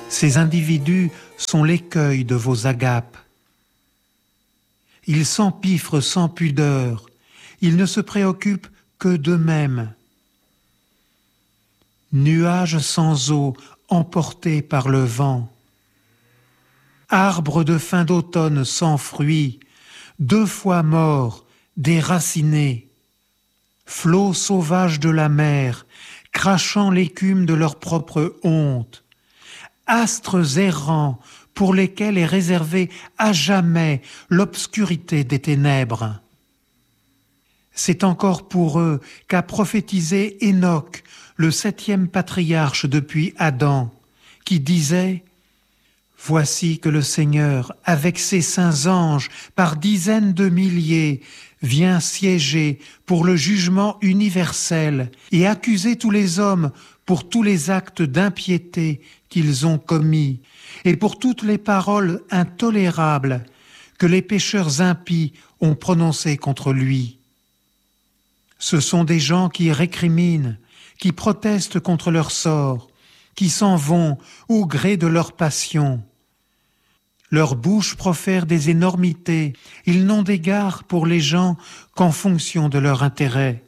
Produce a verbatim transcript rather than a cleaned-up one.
Ces individus sont l'écueil de vos agapes. Ils s'empiffrent sans pudeur, ils ne se préoccupent que d'eux-mêmes. Nuages sans eau emportés par le vent, arbres de fin d'automne sans fruits, deux fois morts, déracinés, flots sauvages de la mer, crachant l'écume de leur propre honte, astres errants pour lesquels est réservée à jamais l'obscurité des ténèbres. C'est encore pour eux qu'a prophétisé Enoch, le septième patriarche depuis Adam, qui disait « Voici que le Seigneur, avec ses saints anges, par dizaines de milliers, vient siéger pour le jugement universel et accuser tous les hommes pour tous les actes d'impiété qu'ils ont commis et pour toutes les paroles intolérables que les pécheurs impies ont prononcées contre lui. Ce sont des gens qui récriminent, qui protestent contre leur sort, qui s'en vont au gré de leur passion. Leur bouche profère des énormités, ils n'ont d'égard pour les gens qu'en fonction de leur intérêt.